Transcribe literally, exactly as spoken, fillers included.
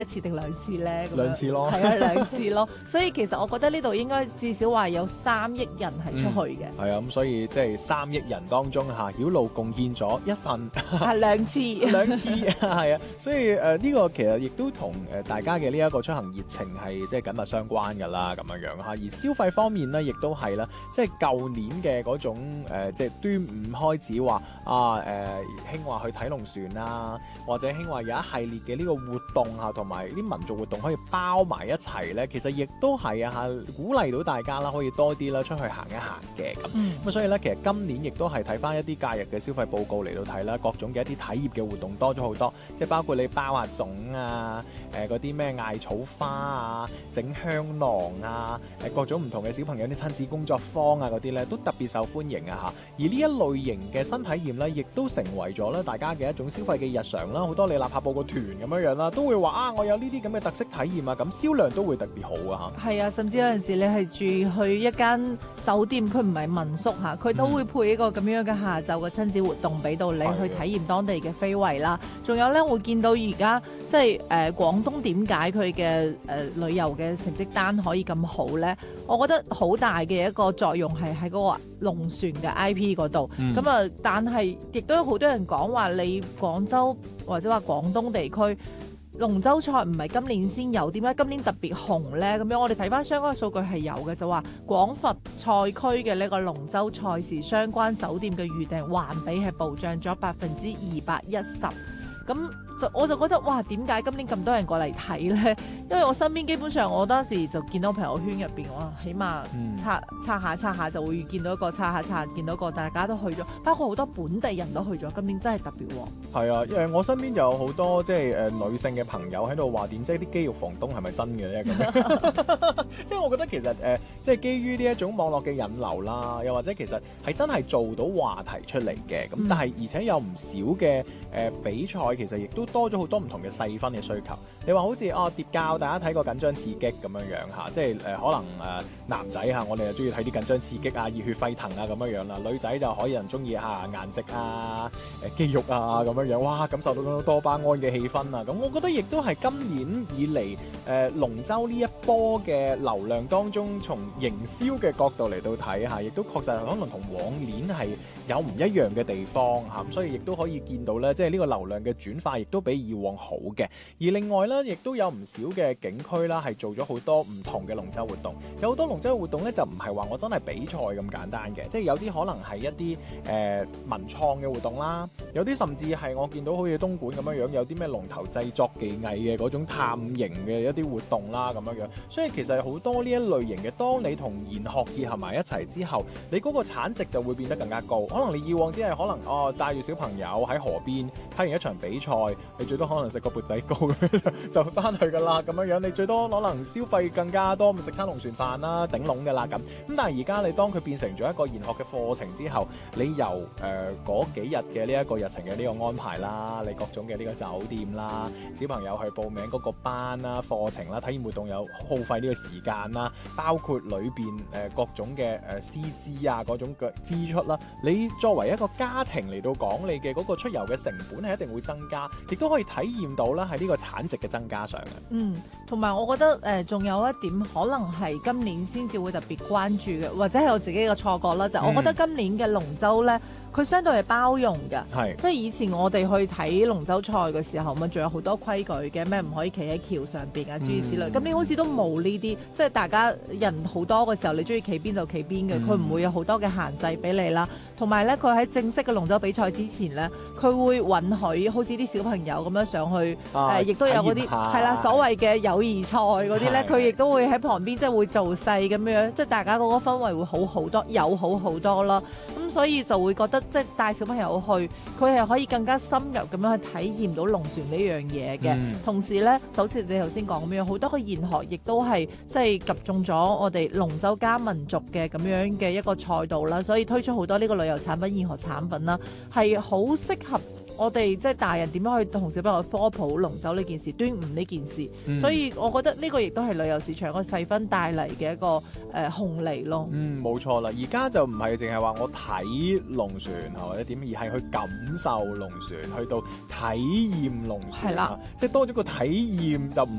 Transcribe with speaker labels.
Speaker 1: 一次定兩次咧？咁樣
Speaker 2: 兩次咯，
Speaker 1: 係啊，兩次咯。所以其實我覺得呢度應該至少話有三億人係出去嘅。
Speaker 2: 係啊，咁所以即係三億人當中嚇，曉露貢獻咗一份
Speaker 1: 係兩次，
Speaker 2: 兩次係啊，所以誒呢、呃這個其實亦都同誒大家嘅呢一個出行熱情係即係緊密相關㗎啦，咁樣樣嚇。而消費方面咧，亦都係啦，即係舊年嘅嗰種、呃、即係端午開始話啊誒興話去睇龍船啊，或者興話有一系列嘅呢個活動啊，同埋啲民族活動可以包埋一齊咧，其實亦都係啊嚇鼓勵到大家啦，可以多啲啦出去行一行嘅咁。咁、嗯、所以咧，其實今年亦都係睇翻一啲假日嘅消費報告嚟到睇啦，各種嘅一啲體驗嘅活動多咗好多，即係包括你包下粽啊，誒嗰啲咩艾草花啊，整香囊啊，誒各種唔同嘅小朋友啲親子工作坊啊嗰啲咧，都特別受歡迎啊嚇。而呢一類型嘅新體驗咧，亦都成為咗咧大家嘅一種消費嘅日常啦。好多你哪怕報個團咁樣樣啦，都會話啊，我有呢啲咁嘅特色體驗啊，咁銷量都會特別好啊嚇。
Speaker 1: 係啊，甚至有陣時你係住去一間酒店，佢唔係民宿嚇，佢都會配一個咁樣嘅下晝嘅親子活動俾到你去體驗當地嘅非遺啦。仲有咧，會見到而家即係誒、呃、廣東點解佢嘅誒旅遊嘅成績單可以咁好咧？我覺得好大嘅一個作用係喺嗰個龍船嘅 I P 嗰度。咁啊、嗯，但係亦都有好多人講話，你廣州或者話廣東地區龍舟賽唔係今年先有，點解今年特別紅呢？咁樣我哋睇翻相關嘅數據係有嘅，就話廣佛賽區嘅呢個龍舟賽事相關酒店嘅預訂環比係暴漲咗百分之二百一十。咁就我就覺得哇，點解今年咁多人過嚟睇呢？因為我身邊基本上我當時就見到朋友圈入邊，哇，起碼刷刷下刷下就會見到一個刷下刷下見到一個，大家都去咗，包括好多本地人都去咗。今年真係特別喎。
Speaker 2: 係啊，因為我身邊有好多即係誒、呃、女性嘅朋友喺度話點，即係啲肌肉房東係咪真嘅咧？咁樣即係我覺得其實誒、呃，即係基於呢一種網絡嘅引流啦，又或者其實係真係做到話題出嚟嘅。咁、嗯、但係而且有唔少嘅誒、呃、比賽，其實亦都多咗好多唔同嘅細分嘅需求。你話好似哦疊教，大家睇過緊張刺激咁樣樣嚇，即係誒、呃、可能誒、呃、男仔嚇，我哋就中意睇啲緊張刺激啊、熱血沸騰啊咁樣樣啦。女仔就可以人中意嚇顏值啊、誒、呃、肌肉啊咁樣樣，哇！感受到嗰多巴胺嘅氣氛啊。咁我覺得亦都係今年以嚟誒、呃、龍舟呢一波嘅流量當中，從營銷嘅角度嚟到睇嚇，亦都確實可能同往年係有唔一樣嘅地方嚇，咁所以亦都可以見到咧，即係呢個流量嘅轉化亦都比以往好嘅。而另外咧，亦都有唔少嘅景區啦，係做咗好多唔同嘅龍舟活動。有好多龍舟活動咧，就唔係話我真係比賽咁簡單嘅，即係有啲可能係一啲誒、呃、文創嘅活動啦，有啲甚至係我見到好似東莞咁樣樣，有啲咩龍頭製作技藝嘅嗰種探營嘅一啲活動啦咁樣樣。所以其實好多呢一類型嘅，當你同研學結合埋一齊之後，你嗰個產值就會變得更加高。可能你以往只係可能哦帶住小朋友喺河邊睇完一場比賽，你最多可能食個缽仔糕就翻去噶啦咁樣樣，你最多可能消費更加多，咪食餐龍船飯啦，頂籠噶啦咁。咁但係而家你當佢變成咗一個研學嘅課程之後，你由誒嗰、呃、幾日嘅呢一個日程嘅呢個安排啦，你各種嘅呢個酒店啦，小朋友去報名嗰個班啦、課程啦、體驗活動有耗費呢個時間啦，包括裏邊誒、呃、各種嘅誒師資啊嗰種嘅支出啦，你作為一個家庭嚟到講，你嘅嗰個出遊嘅成本係一定會增加，亦都可以體驗到啦喺呢個產值嘅增加上嘅。
Speaker 1: 嗯，同埋我覺得誒仲、呃、有一點可能係今年先至會特別關注嘅，或者係我自己嘅錯覺啦，就係、我覺得今年嘅龍舟咧，佢相對係包容嘅，
Speaker 2: 係
Speaker 1: 即係以前我哋去睇龍舟賽嘅時候，咪仲有好多規矩嘅，咩唔可以企喺橋上邊啊，諸如此類。咁你好似都冇呢啲，即係大家人好多嘅時候，你中意企邊就企邊嘅，佢唔、嗯、會有好多嘅限制俾你啦。同埋咧，佢喺正式嘅龍舟比賽之前咧，佢會允許好似啲小朋友咁樣上去，誒、啊呃，亦都有嗰啲係啦，所謂嘅友誼賽嗰啲咧，佢亦都會喺旁邊即係會做勢咁樣，即係大家嗰個氛圍會好好多，友好好多咯。咁所以就會覺得即係帶小朋友去，佢係可以更加深入咁樣去體驗到龍船呢樣嘢嘅。嗯、同時咧，就好似你頭先講咁樣，好多個研學亦都係即係集中咗我哋龍舟加民族嘅咁樣嘅一個賽道啦，所以推出好多呢個旅遊產品、研學產品啦，係好適合我哋即係大人點樣去同小朋友科普龍舟呢件事、端午呢件事，
Speaker 2: 嗯
Speaker 1: 所以我覺得呢個亦都係旅遊市場一個細分帶嚟嘅一個誒、呃、紅利咯。
Speaker 2: 嗯，冇錯啦，而家就唔係淨係話我睇龍船或者點，而係去感受龍船，去到體驗龍船。
Speaker 1: 係啦，
Speaker 2: 即係多咗個體驗就唔